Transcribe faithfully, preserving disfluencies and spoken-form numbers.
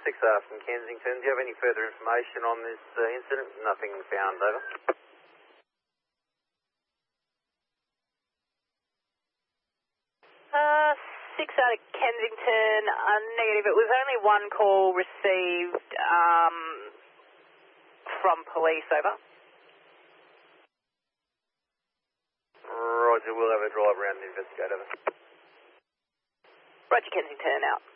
six R from Kensington. Do you have any further information on this uh, incident? Nothing found, over. Uh, six out of Kensington, uh, negative. It was only one call received um, from police, over. Roger, we'll have a drive around and investigate, over. Roger, Kensington, out.